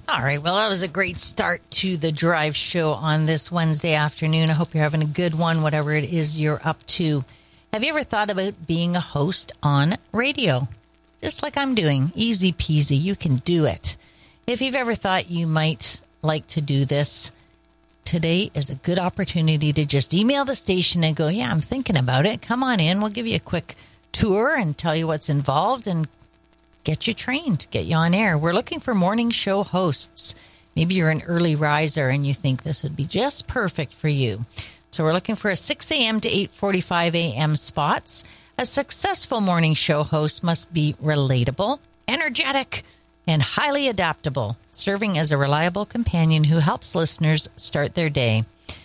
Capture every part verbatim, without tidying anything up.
All right. Well, that was a great start to the drive show on this Wednesday afternoon. I hope you're having a good one, whatever it is you're up to. Have you ever thought about being a host on radio? Just like I'm doing. Easy peasy. You can do it. If you've ever thought you might like to do this, today is a good opportunity to just email the station and go, yeah, I'm thinking about it. Come on in. We'll give you a quick tour and tell you what's involved and get you trained, get you on air. We're looking for morning show hosts. Maybe you're an early riser and you think this would be just perfect for you. So we're looking for a six a.m. to eight forty-five a.m. spots. A successful morning show host must be relatable, energetic, and highly adaptable, serving as a reliable companion who helps listeners start their day.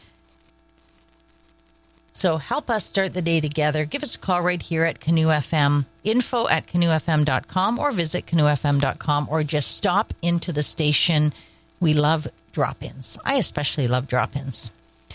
So help us start the day together. Give us a call right here at Canoe F M, info at canoe f m dot com, or visit canoe f m dot com, or just stop into the station. We love drop-ins. I especially love drop-ins.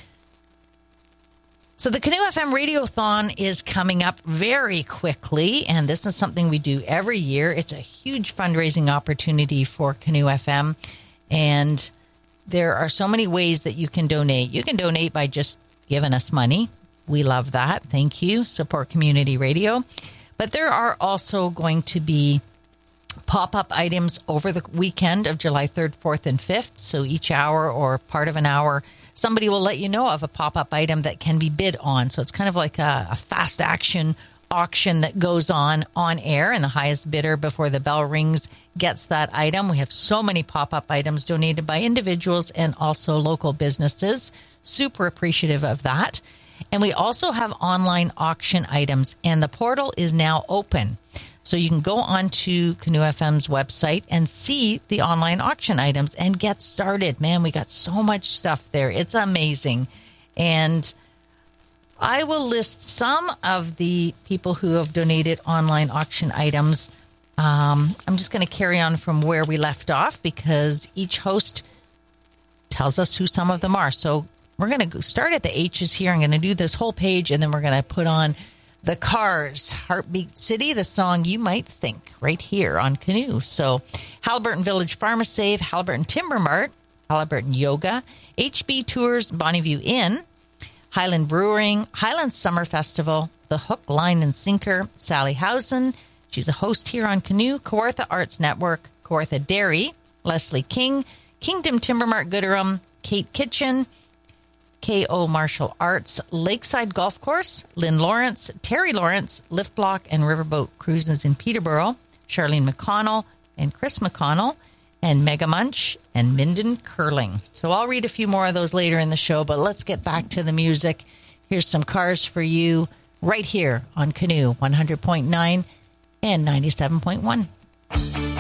So the Canoe F M Radiothon is coming up very quickly, and this is something we do every year. It's a huge fundraising opportunity for Canoe F M, and there are so many ways that you can donate. You can donate by just giving us money. We love that. Thank you. Support community radio. But there are also going to be pop-up items over the weekend of July third, fourth, and fifth. So each hour or part of an hour, somebody will let you know of a pop-up item that can be bid on. So it's kind of like a, a fast action auction that goes on on air, and the highest bidder before the bell rings gets that item. We have so many pop-up items donated by individuals and also local businesses. Super appreciative of that. And we also have online auction items, and the portal is now open. So you can go onto Canoe F M's website and see the online auction items and get started. Man, we got so much stuff there. It's amazing. And I will list some of the people who have donated online auction items. Um, I'm just going to carry on from where we left off because each host tells us who some of them are. So we're going to start at the H's here. I'm going to do this whole page, and then we're going to put on the Cars, Heartbeat City, the song You Might Think, right here on Canoe. So Haliburton Village Pharmasave, Haliburton Timber Mart, Haliburton Yoga, H B Tours, Bonneview Inn, Highland Brewing, Highland Summer Festival, The Hook, Line, and Sinker, Sally Housen, she's a host here on Canoe, Kawartha Arts Network, Kawartha Dairy, Leslie King, Kingdom Timber Mart Gooderham, Kate Kitchen, K O Martial Arts, Lakeside Golf Course, Lynn Lawrence, Terry Lawrence, Lift Block and Riverboat Cruises in Peterborough, Charlene McConnell and Chris McConnell, and Mega Munch and Minden Curling. So I'll read a few more of those later in the show, but let's get back to the music. Here's some Cars for you right here on Canoe one hundred point nine and ninety-seven point one.